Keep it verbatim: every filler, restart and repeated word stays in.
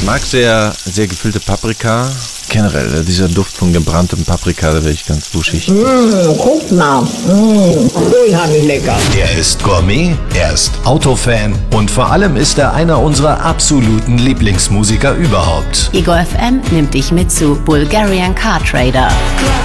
mag sehr, sehr gefüllte Paprika. Generell, dieser Duft von gebranntem Paprika, da werde ich ganz wuschig. Mmh, guck mal, mmh, unheimlich lecker. Er ist Gourmet, er ist Autofan und vor allem ist er einer unserer absoluten Lieblingsmusiker überhaupt. Ego F M nimmt dich mit zu Bulgarian Car Trader.